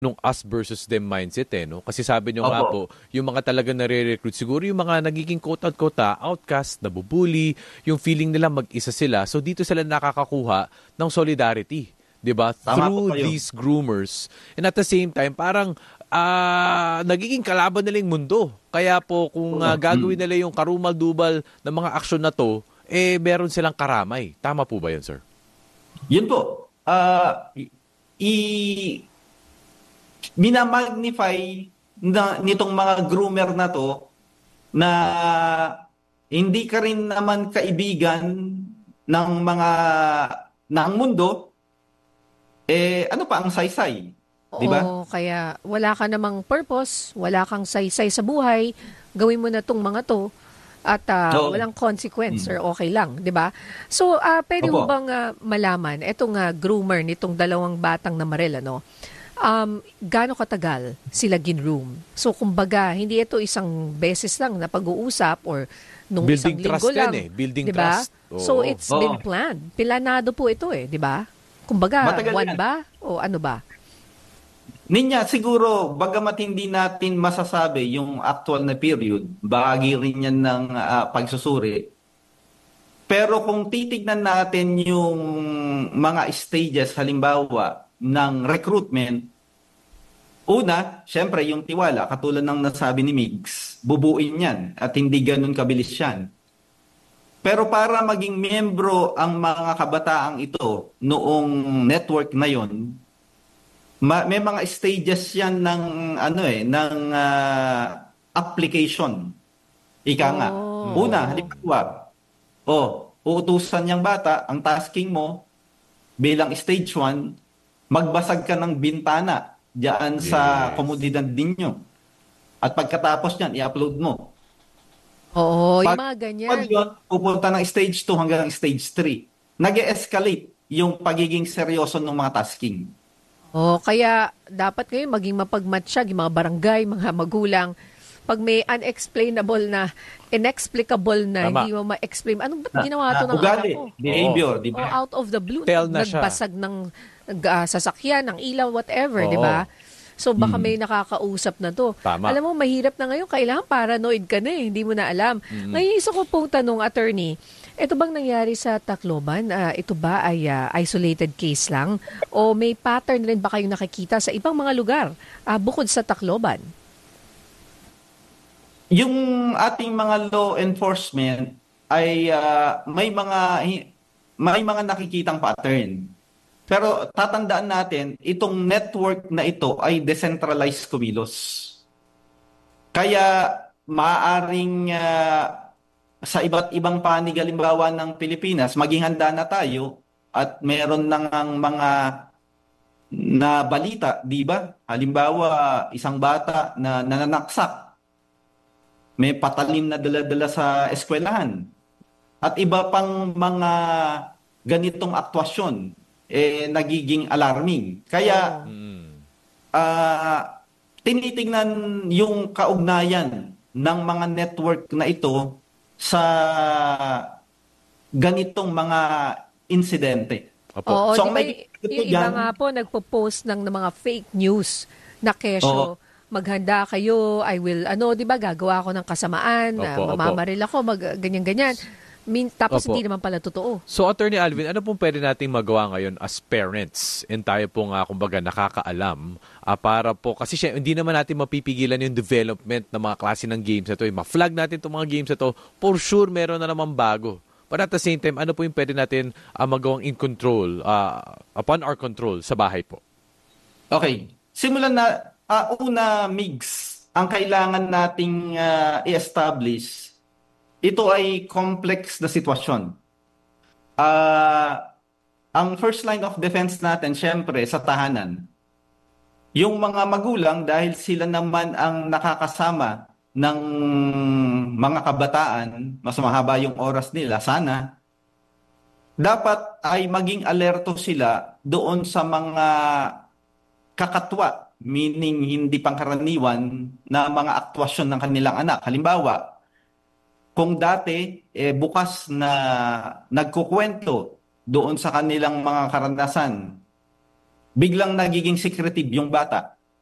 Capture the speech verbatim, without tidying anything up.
nung us versus them mindset eh, no? Kasi sabi nyo nga po, Opo. yung mga talaga nare-recruit, siguro yung mga nagiging quote-unquote ah, outcast, nabubuli, yung feeling nila mag-isa sila. So dito sila nakakakuha ng solidarity, 'di ba? Tama po Through kayo. these groomers. And at the same time, parang ah, nagiging kalaban nila yung mundo. Kaya po kung ah, gagawin Mm. nila yung karumal-dubal ng mga aksyon na to, eh meron silang karamay. Tama po ba yun, sir? Yun po. Ah, i i- minamagnify na nitong mga groomer na to na hindi ka rin naman kaibigan ng mga ng mundo, eh ano pa ang saysay, 'di ba? Oo, kaya wala ka namang purpose, wala kang saysay sa buhay, gawin mo na tong mga to at ah, Oo. walang consequence Mm. or okay lang, 'di ba? So, ah pwede mo Opo. bang ah, malaman etong ah, groomer nitong dalawang batang namaril ano? Um, gaano katagal sila ginroom? So, kumbaga, hindi ito isang beses lang na pag-uusap or nung isang Building linggo trust yan lang. eh. Building 'di ba? trust. Oo. So, it's Oo. been planned. Planado po ito eh, 'di ba? Kumbaga, Matagal buwan yan. ba? O ano ba? Ninya, siguro, bagamat hindi natin masasabi yung actual na period, bahagi rin yan ng ah, pagsusuri. Pero kung titignan natin yung mga stages, halimbawa, ng recruitment, una, syempre yung tiwala, katulad ng nasabi ni Migs, bubuin yan at hindi ganun kabilis yan. Pero para maging miyembro ang mga kabataang ito noong network na yon, ma- may mga stages yan ng ano eh, ng ah, application. Ika nga. Una, Oh. halimbawa, oh, uutusan niyang bata, ang tasking mo bilang stage one, magbasag ka ng bintana diyan sa Yes. komunidad ninyo. At pagkatapos niyan, i-upload mo. Oo, yung Pag mga ganyan. pag yun, pupunta ng stage two hanggang stage three. Nag-escalate yung pagiging seryoso ng mga tasking. Oh, kaya dapat ngayon maging mapagmatsyag yung mga barangay, mga magulang. Pag may unexplainable na, inexplicable na, Tama. hindi mo ma-explain. Anong ba't Na, ginawa na to ng ugali, anak ko? behavior, di O ba? out of the blue, Tell na siya. nagbasag ng ah, sasakyan, ng ilaw, whatever, Oo. di ba? So baka Mm. may nakakausap na to. Tama. Alam mo, mahirap na ngayon. Kailangan paranoid ka na eh. Hindi mo na alam. Ngayon, isa ko pong tanong, attorney, ito bang nangyari sa Tacloban? Ah, ito ba ay ah, isolated case lang? O may pattern rin ba kayong nakikita sa ibang mga lugar ah, bukod sa Tacloban? Yung ating mga law enforcement ay ah, may mga may mga nakikitang pattern. Pero tatandaan natin, itong network na ito ay decentralized kumilos. Kaya maaring ah, sa iba't ibang panig halimbawa ng Pilipinas, maging handa na tayo at meron nang ang mga na balita, di ba? Halimbawa, isang bata na nananaksak, may patalim na dala-dala sa eskwelahan. At iba pang mga ganitong aktwasyon, eh, nagiging alarming. Kaya, Oo. Mm. ah, tinitingnan yung kaugnayan ng mga network na ito sa ganitong mga insidente. Opo. Oo, So, di ang ba may y- ito yung iba dyan- nga po nagpo-post ng, ng mga fake news na kesyo, maghanda kayo, I will, ano, di ba, gagawa ako ng kasamaan, na Opo, opo. mamamaril ako, mag, ganyan-ganyan. Min, tapos Opo. hindi naman pala totoo. So, Attorney Alvin, ano pong pwede nating magawa ngayon as parents? And tayo po nga, kumbaga, nakakaalam ah, para po, kasi siya, hindi naman natin mapipigilan yung development ng mga klase ng games na to. Eh. Ma-flag natin itong mga games na to, for sure, meron na naman bago. But at the same time, ano po yung pwede natin ah, magawang in control, ah, upon our control sa bahay po? Okay. Simulan na, ah, una, Migs, ang kailangan nating ah, i-establish, ito ay complex na sitwasyon. Ah, ang first line of defense natin, syempre, sa tahanan. Yung mga magulang, dahil sila naman ang nakakasama ng mga kabataan, mas mahaba yung oras nila, sana, dapat ay maging alerto sila doon sa mga kakatwa, meaning hindi pangkaraniwan na mga aktwasyon ng kanilang anak. Halimbawa, kung dati eh, bukas na nagkukwento doon sa kanilang mga karanasan, biglang nagiging secretive yung bata.